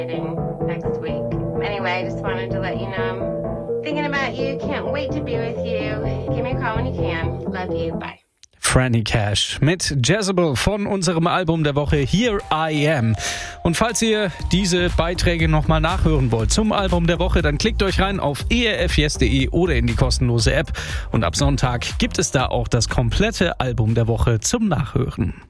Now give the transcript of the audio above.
next week. Anyway, I just wanted to let you know I'm thinking about you. Can't wait to be with you. Give me a call when you can. Love you. Bye. Franny Cash mit Jezebel von unserem Album der Woche Here I Am. Und falls ihr diese Beiträge nochmal nachhören wollt zum Album der Woche, dann klickt euch rein auf erfyes.de oder in die kostenlose App. Und ab Sonntag gibt es da auch das komplette Album der Woche zum Nachhören.